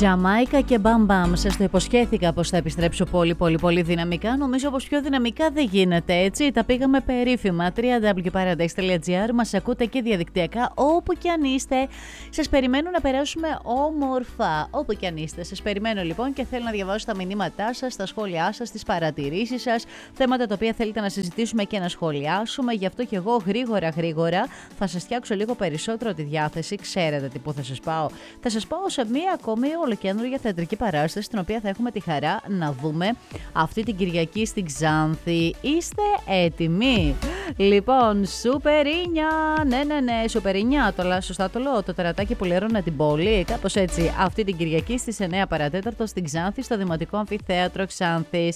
Τζαμάικα και μπαμ μπαμ. Σας το υποσχέθηκα πως θα επιστρέψω πολύ δυναμικά. Νομίζω πως πιο δυναμικά δεν γίνεται, έτσι. Τα πήγαμε περίφημα. www.paradise.gr. Μας ακούτε και διαδικτυακά όπου και αν είστε. Σας περιμένω να περάσουμε όμορφα όπου και αν είστε. Σας περιμένω λοιπόν και θέλω να διαβάσω τα μηνύματά σας, τα σχόλιά σας, τις παρατηρήσεις σας, θέματα τα οποία θέλετε να συζητήσουμε και να σχολιάσουμε. Γι' αυτό και εγώ γρήγορα θα σας φτιάξω λίγο περισσότερο τη διάθεση. Ξέρετε τι που θα σας πάω. Θα σας πάω σε μία ακόμη ολοκένουργια θεατρική παράσταση, την οποία θα έχουμε τη χαρά να δούμε αυτή την Κυριακή στην Ξάνθη. Είστε έτοιμοι? Λοιπόν, Σουπερίνια, ναι, Σουπερίνια, σωστά το λέω, το τερατάκι που λέρωνε την πόλη, κάπως έτσι, αυτή την Κυριακή στις 9 παρατέταρτο στην Ξάνθη, στο Δημοτικό Αμφιθέατρο Ξάνθης.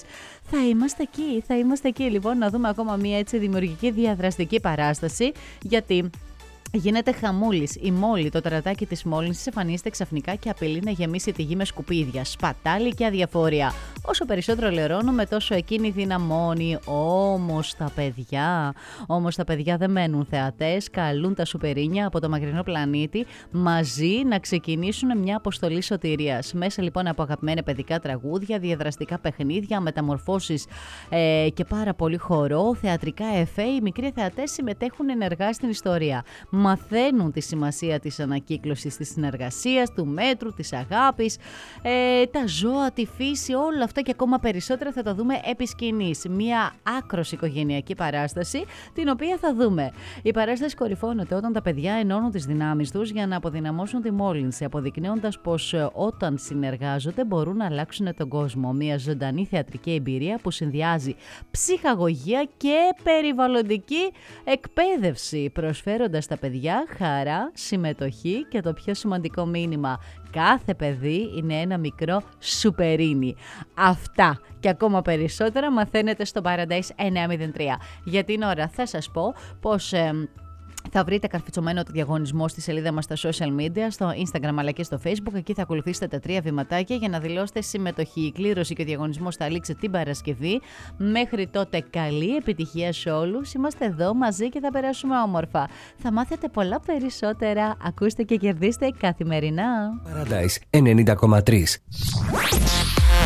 Θα είμαστε εκεί λοιπόν, να δούμε ακόμα μία έτσι δημιουργική διαδραστική παράσταση, γιατί γίνεται χαμούλης. Η Μόλι, το τερατάκι της μόλυνσης, εμφανίζεται ξαφνικά και απειλεί να γεμίσει τη γη με σκουπίδια, σπατάλη και αδιαφορία. Όσο περισσότερο λερώνουμε, τόσο εκείνη δυναμώνει. Όμως τα παιδιά δεν μένουν θεατές. Καλούν τα Σουπερίνια από το μακρινό πλανήτη μαζί να ξεκινήσουν μια αποστολή σωτηρίας. Μέσα λοιπόν από αγαπημένα παιδικά τραγούδια, διαδραστικά παιχνίδια, μεταμορφώσεις και πάρα πολύ χορό, θεατρικά εφέ, οι μικροί θεατές συμμετέχουν ενεργά στην ιστορία. Μαθαίνουν τη σημασία της ανακύκλωσης, της συνεργασίας, του μέτρου, της αγάπης, τα ζώα, τη φύση, όλα αυτά και ακόμα περισσότερα θα τα δούμε επί σκηνής. Μια άκρως οικογενειακή παράσταση, την οποία θα δούμε. Η παράσταση κορυφώνεται όταν τα παιδιά ενώνουν τις δυνάμεις τους για να αποδυναμώσουν τη μόλυνση, αποδεικνύοντας πως όταν συνεργάζονται μπορούν να αλλάξουν τον κόσμο. Μια ζωντανή θεατρική εμπειρία που συνδυάζει ψυχαγωγία και περιβαλλοντική εκπαίδευση, προσφέροντας στα παιδιά χαρά, συμμετοχή και το πιο σημαντικό μήνυμα: κάθε παιδί είναι ένα μικρό Σουπερίνι. Αυτά και ακόμα περισσότερα μαθαίνετε στο Paradise 903. Για την ώρα θα σας πω πως θα βρείτε καρφιτσωμένο το διαγωνισμό στη σελίδα μας στα social media, στο Instagram αλλά και στο Facebook. Εκεί θα ακολουθήσετε τα 3 βηματάκια για να δηλώσετε συμμετοχή. Η κλήρωση και ο διαγωνισμός θα λήξει την Παρασκευή. Μέχρι τότε καλή επιτυχία σε όλους. Είμαστε εδώ μαζί και θα περάσουμε όμορφα. Θα μάθετε πολλά περισσότερα. Ακούστε και κερδίστε καθημερινά. Paradise 90,3.